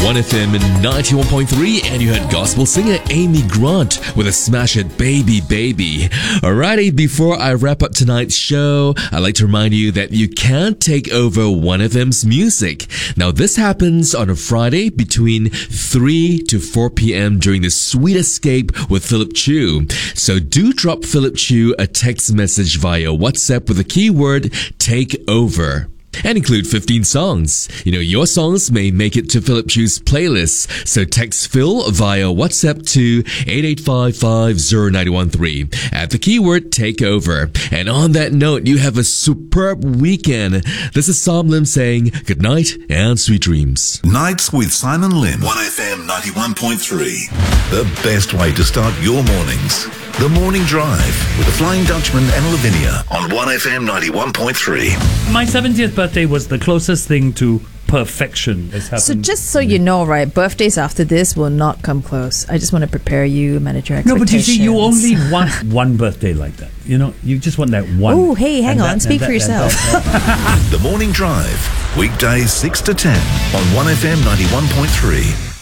1FM 91.3, and you heard gospel singer Amy Grant with a smash hit Baby Baby. Alrighty, before I wrap up tonight's show, I'd like to remind you that you can't take over 1FM's music. Now, this happens on a Friday between 3 to 4 p.m. during the Sweet Escape with Philip Chu. So do drop Philip Chu a text message via WhatsApp with the keyword take over. And include 15 songs. Your songs may make it to Philip Chu's playlist. So text Phil via WhatsApp to 88550913 at the keyword takeover. And on that note, you have a superb weekend. This is Sam Lim saying good night and sweet dreams. Nights with Simon Lim. 1FM 91.3. The best way to start your mornings. The Morning Drive with the Flying Dutchman and Lavinia on 1FM 91.3. My 70th birthday was the closest thing to perfection that's happened. So just so you know, right, birthdays after this will not come close. I just want to prepare you, manage your expectations. No, but you see, you only want one birthday like that. You just want that one. Oh, hey, hang on. Speak for yourself. The Morning Drive, weekdays 6 to 10 on 1FM 91.3.